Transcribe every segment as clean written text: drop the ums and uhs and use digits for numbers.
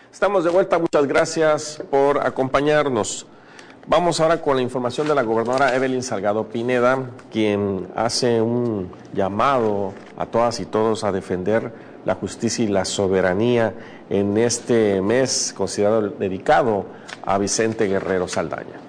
Estamos de vuelta, muchas gracias por acompañarnos. Vamos ahora con la información de la gobernadora Evelyn Salgado Pineda, quien hace un llamado a todas y todos a defender la justicia y la soberanía en este mes considerado dedicado a Vicente Guerrero Saldaña.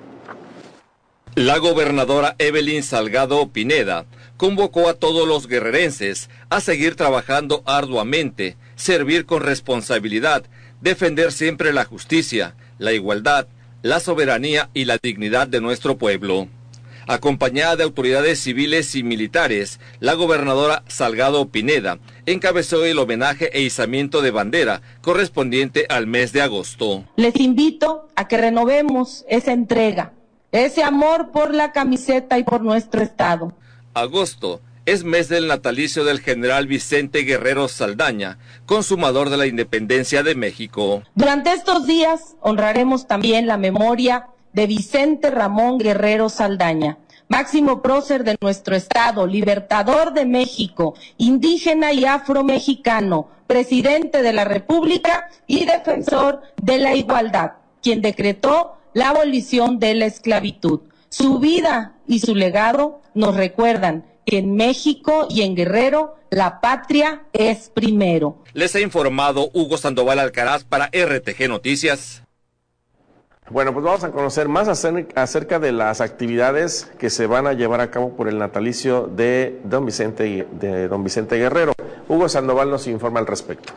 La gobernadora Evelyn Salgado Pineda convocó a todos los guerrerenses a seguir trabajando arduamente, servir con responsabilidad, defender siempre la justicia, la igualdad, la soberanía y la dignidad de nuestro pueblo. Acompañada de autoridades civiles y militares, la gobernadora Salgado Pineda encabezó el homenaje e izamiento de bandera correspondiente al mes de agosto. Les invito a que renovemos esa entrega, ese amor por la camiseta y por nuestro estado. Agosto es mes del natalicio del general Vicente Guerrero Saldaña, consumador de la independencia de México. Durante estos días honraremos también la memoria de Vicente Ramón Guerrero Saldaña, máximo prócer de nuestro estado, libertador de México, indígena y afromexicano, presidente de la República y defensor de la igualdad, quien decretó la abolición de la esclavitud. Su vida y su legado nos recuerdan que en México y en Guerrero la patria es primero. Les ha informado Hugo Sandoval Alcaraz para RTG Noticias. Bueno, pues vamos a conocer más acerca de las actividades que se van a llevar a cabo por el natalicio de don Vicente Guerrero. Hugo Sandoval nos informa al respecto.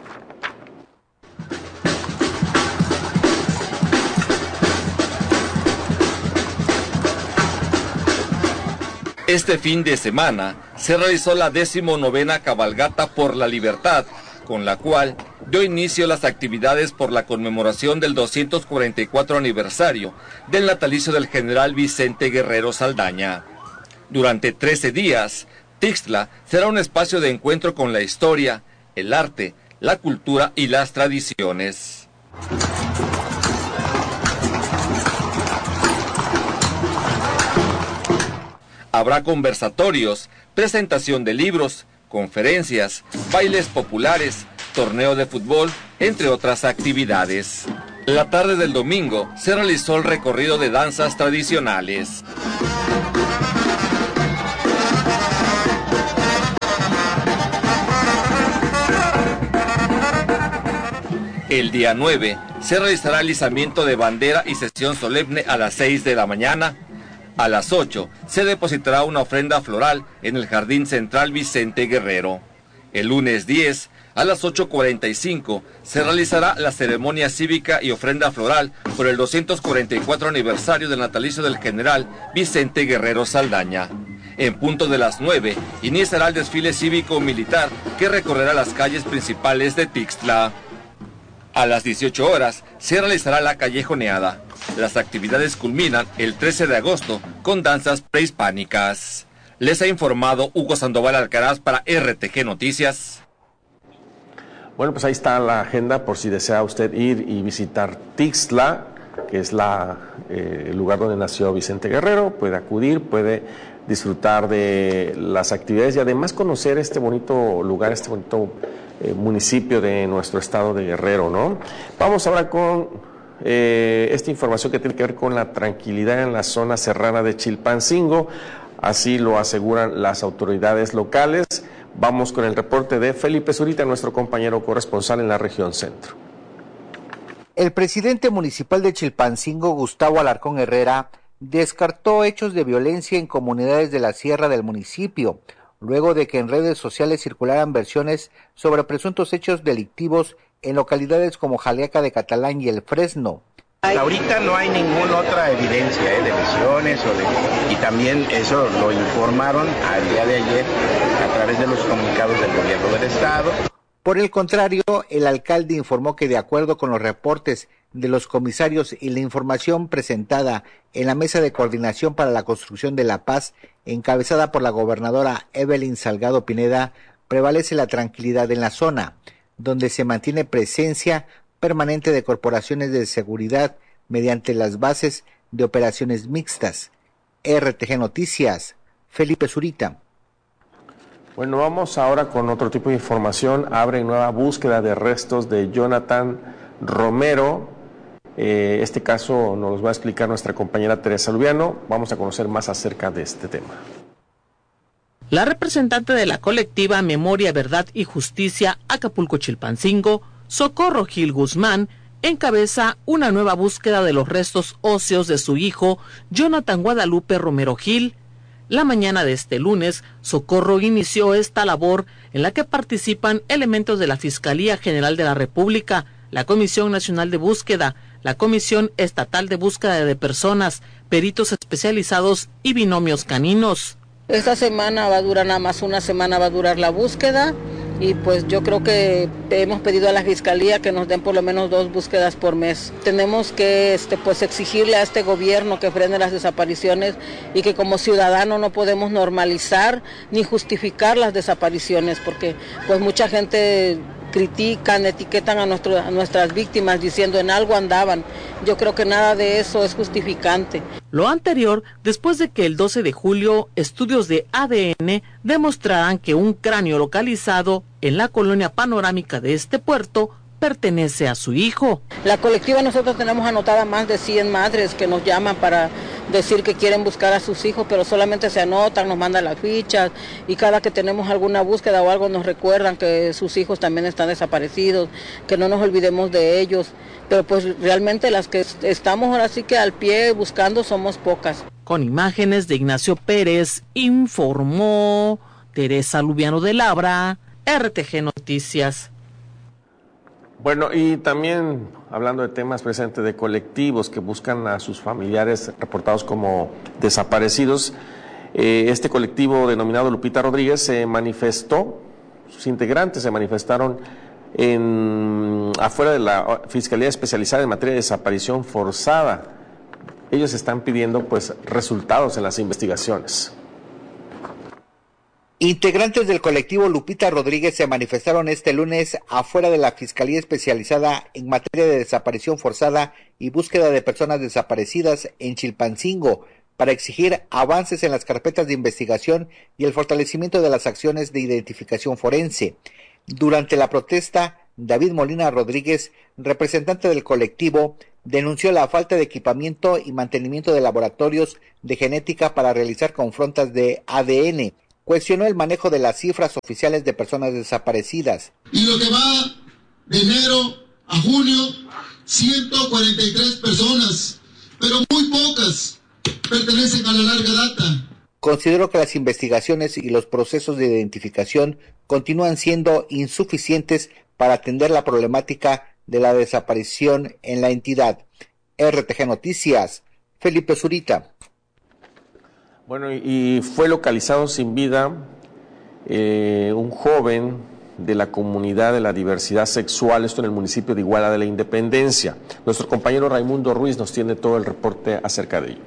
Este fin de semana se realizó la 19ª Cabalgata por la Libertad, con la cual dio inicio a las actividades por la conmemoración del 244 aniversario del natalicio del general Vicente Guerrero Saldaña. Durante 13 días, Tixtla será un espacio de encuentro con la historia, el arte, la cultura y las tradiciones. Habrá conversatorios, presentación de libros, conferencias, bailes populares, torneo de fútbol, entre otras actividades. La tarde del domingo se realizó el recorrido de danzas tradicionales. El día 9 se realizará el izamiento de bandera y sesión solemne a las 6 de la mañana. A las 8 se depositará una ofrenda floral en el Jardín Central Vicente Guerrero. El lunes 10, a las 8:45, se realizará la ceremonia cívica y ofrenda floral por el 244 aniversario del natalicio del general Vicente Guerrero Saldaña. En punto de las 9, iniciará el desfile cívico-militar que recorrerá las calles principales de Tixtla. A las 18 horas se realizará la callejoneada. Las actividades culminan el 13 de agosto con danzas prehispánicas. Les ha informado Hugo Sandoval Alcaraz para RTG Noticias. Bueno, pues ahí está la agenda por si desea usted ir y visitar Tixtla, que es el lugar donde nació Vicente Guerrero. Puede acudir, puede disfrutar de las actividades y además conocer este bonito lugar, este bonito municipio de nuestro estado de Guerrero, ¿no? Vamos ahora con esta información que tiene que ver con la tranquilidad en la zona serrana de Chilpancingo, así lo aseguran las autoridades locales. Vamos con el reporte de Felipe Zurita, nuestro compañero corresponsal en la región centro. El presidente municipal de Chilpancingo, Gustavo Alarcón Herrera, descartó hechos de violencia en comunidades de la sierra del municipio, luego de que en redes sociales circularan versiones sobre presuntos hechos delictivos en localidades como Jaliaca de Catalán y El Fresno. Ahorita no hay ninguna otra evidencia de lesiones y también eso lo informaron al día de ayer a través de los comunicados del gobierno del estado. Por el contrario, el alcalde informó que de acuerdo con los reportes de los comisarios y la información presentada en la Mesa de Coordinación para la Construcción de la Paz, encabezada por la gobernadora Evelyn Salgado Pineda, prevalece la tranquilidad en la zona, donde se mantiene presencia permanente de corporaciones de seguridad mediante las bases de operaciones mixtas. RTG Noticias, Felipe Zurita. Bueno, vamos ahora con otro tipo de información. Abre nueva búsqueda de restos de Jonathan Romero. Este caso nos lo va a explicar nuestra compañera Teresa Lubiano. Vamos a conocer más acerca de este tema. La representante de la colectiva Memoria, Verdad y Justicia Acapulco Chilpancingo, Socorro Gil Guzmán, encabeza una nueva búsqueda de los restos óseos de su hijo, Jonathan Guadalupe Romero Gil. La mañana de este lunes, Socorro inició esta labor en la que participan elementos de la Fiscalía General de la República, la Comisión Nacional de Búsqueda, la Comisión Estatal de Búsqueda de Personas, peritos especializados y binomios caninos. Esta semana va a durar, nada más una semana va a durar la búsqueda, y pues yo creo que hemos pedido a la Fiscalía que nos den por lo menos 2 búsquedas por mes. Tenemos que pues exigirle a este gobierno que frene las desapariciones, y que como ciudadano no podemos normalizar ni justificar las desapariciones, porque pues mucha gente critican, etiquetan a nuestras víctimas diciendo en algo andaban. Yo creo que nada de eso es justificante. Lo anterior, después de que el 12 de julio estudios de ADN demostraran que un cráneo localizado en la colonia panorámica de este puerto pertenece a su hijo. La colectiva, nosotros tenemos anotada más de 100 madres que nos llaman para decir que quieren buscar a sus hijos, pero solamente se anotan, nos mandan las fichas, y cada que tenemos alguna búsqueda o algo nos recuerdan que sus hijos también están desaparecidos, que no nos olvidemos de ellos, pero pues realmente las que estamos ahora sí que al pie buscando somos pocas. Con imágenes de Ignacio Pérez, informó Teresa Lubiano de Labra, RTG Noticias. Bueno, y también hablando de temas presentes de colectivos que buscan a sus familiares reportados como desaparecidos, este colectivo denominado Lupita Rodríguez se manifestó, sus integrantes se manifestaron afuera de la Fiscalía Especializada en Materia de Desaparición Forzada. Ellos están pidiendo pues resultados en las investigaciones. Integrantes del colectivo Lupita Rodríguez se manifestaron este lunes afuera de la Fiscalía Especializada en Materia de Desaparición Forzada y Búsqueda de Personas Desaparecidas en Chilpancingo para exigir avances en las carpetas de investigación y el fortalecimiento de las acciones de identificación forense. Durante la protesta, David Molina Rodríguez, representante del colectivo, denunció la falta de equipamiento y mantenimiento de laboratorios de genética para realizar confrontas de ADN. Cuestionó el manejo de las cifras oficiales de personas desaparecidas. Y lo que va de enero a junio, 143 personas, pero muy pocas pertenecen a la larga data. Considero que las investigaciones y los procesos de identificación continúan siendo insuficientes para atender la problemática de la desaparición en la entidad. RTG Noticias, Felipe Zurita. Bueno, y fue localizado sin vida un joven de la comunidad de la diversidad sexual, esto en el municipio de Iguala de la Independencia. Nuestro compañero Raimundo Ruiz nos tiene todo el reporte acerca de ello.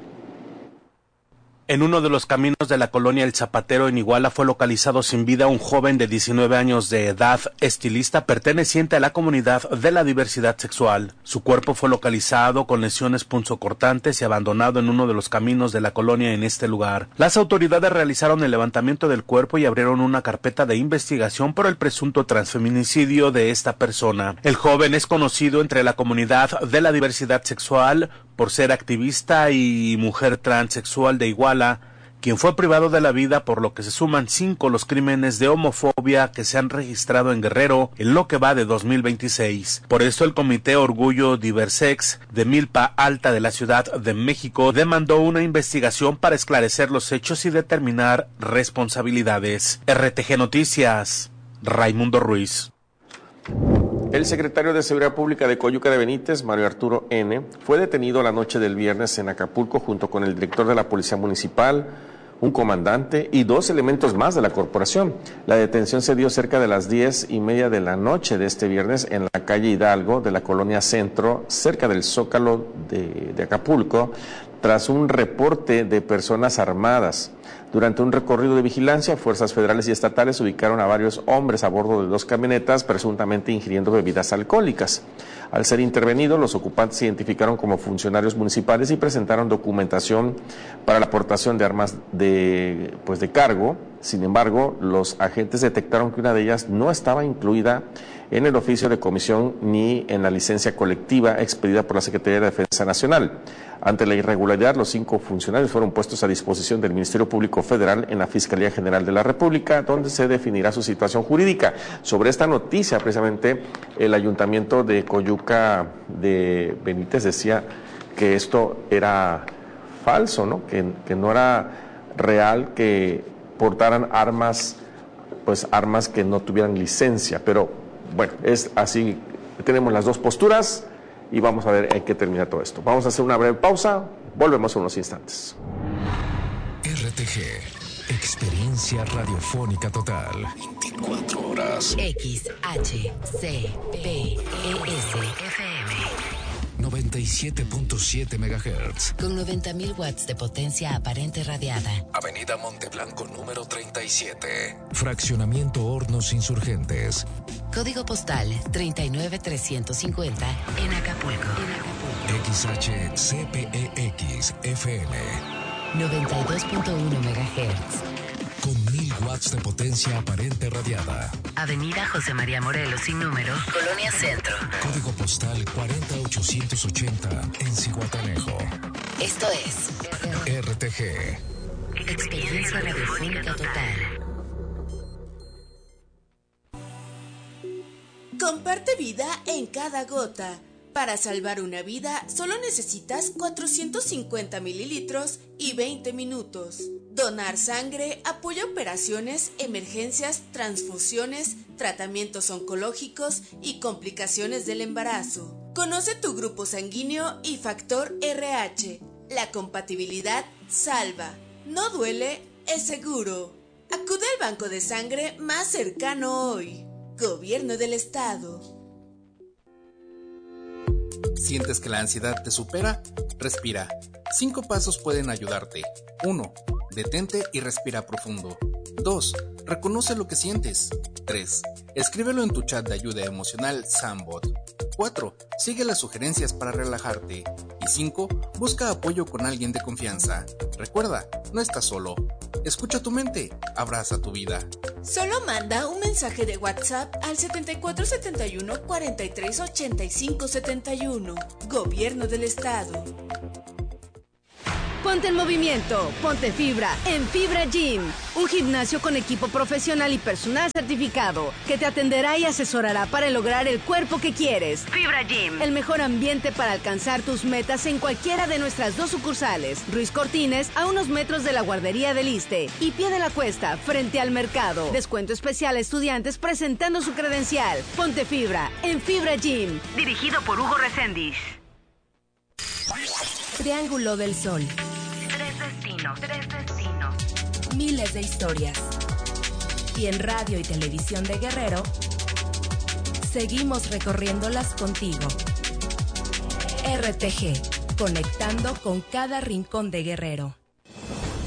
En uno de los caminos de la colonia El Zapatero en Iguala fue localizado sin vida un joven de 19 años de edad, estilista perteneciente a la comunidad de la diversidad sexual. Su cuerpo fue localizado con lesiones punzocortantes y abandonado en uno de los caminos de la colonia en este lugar. Las autoridades realizaron el levantamiento del cuerpo y abrieron una carpeta de investigación por el presunto transfeminicidio de esta persona. El joven es conocido entre la comunidad de la diversidad sexual por ser activista y mujer transexual de Iguala, quien fue privado de la vida, por lo que se suman 5 los crímenes de homofobia que se han registrado en Guerrero en lo que va de 2026. Por esto el Comité Orgullo Diversex de Milpa Alta de la Ciudad de México demandó una investigación para esclarecer los hechos y determinar responsabilidades. RTG Noticias, Raimundo Ruiz. El secretario de Seguridad Pública de Coyuca de Benítez, Mario Arturo N., fue detenido la noche del viernes en Acapulco junto con el director de la Policía Municipal, un comandante y 2 elementos más de la corporación. La detención se dio cerca de las 10:30 de la noche de este viernes en la calle Hidalgo de la Colonia Centro, cerca del Zócalo de Acapulco, tras un reporte de personas armadas. Durante un recorrido de vigilancia, fuerzas federales y estatales ubicaron a varios hombres a bordo de 2 camionetas, presuntamente ingiriendo bebidas alcohólicas. Al ser intervenido, los ocupantes se identificaron como funcionarios municipales y presentaron documentación para la aportación de armas de cargo. Sin embargo, los agentes detectaron que una de ellas no estaba incluida en el oficio de comisión ni en la licencia colectiva expedida por la Secretaría de Defensa Nacional. Ante la irregularidad, los 5 funcionarios fueron puestos a disposición del Ministerio Público Federal en la Fiscalía General de la República, donde se definirá su situación jurídica. Sobre esta noticia, precisamente, el Ayuntamiento de Coyuca de Benítez decía que esto era falso, ¿no? Que no era real que portaran armas que no tuvieran licencia, pero bueno, es así, tenemos las dos posturas y vamos a ver en qué termina todo esto. Vamos a hacer una breve pausa, volvemos en unos instantes. RTG, experiencia radiofónica total. 24 horas. XHCPES FM. 97.7 MHz. Con 90.000 watts de potencia aparente radiada. Avenida Monteblanco, número 37. Fraccionamiento Hornos Insurgentes. Código postal 39350 en Acapulco. XHCPEX FM. 92.1 MHz. Con 1000 watts de potencia aparente radiada. Avenida José María Morelos sin número, Colonia Centro. Código postal 40880 en Zihuatanejo. Esto es RTG. Experiencia radiofónica total. Comparte vida en cada gota. Para salvar una vida, solo necesitas 450 mililitros y 20 minutos. Donar sangre apoya operaciones, emergencias, transfusiones, tratamientos oncológicos y complicaciones del embarazo. Conoce tu grupo sanguíneo y factor RH. La compatibilidad salva. No duele, es seguro. Acude al banco de sangre más cercano hoy. Gobierno del Estado. ¿Sientes que la ansiedad te supera? Respira. 5 pasos pueden ayudarte. 1. Detente y respira profundo. 2. Reconoce lo que sientes. 3. Escríbelo en tu chat de ayuda emocional Sambot. 4. Sigue las sugerencias para relajarte. Y 5. Busca apoyo con alguien de confianza. Recuerda, no estás solo. Escucha tu mente, abraza tu vida. Solo manda un mensaje de WhatsApp al 7471 43 85 71. Gobierno del Estado. Ponte en movimiento, ponte fibra en Fibra Gym, un gimnasio con equipo profesional y personal certificado que te atenderá y asesorará para lograr el cuerpo que quieres. Fibra Gym, el mejor ambiente para alcanzar tus metas en cualquiera de nuestras 2 sucursales, Ruiz Cortines a unos metros de la guardería del Iste y Pie de la Cuesta frente al mercado. Descuento especial a estudiantes presentando su credencial. Ponte fibra en Fibra Gym, dirigido por Hugo Reséndiz. Triángulo del Sol. 3 destinos. Miles de historias. Y en radio y televisión de Guerrero, seguimos recorriéndolas contigo. RTG, conectando con cada rincón de Guerrero.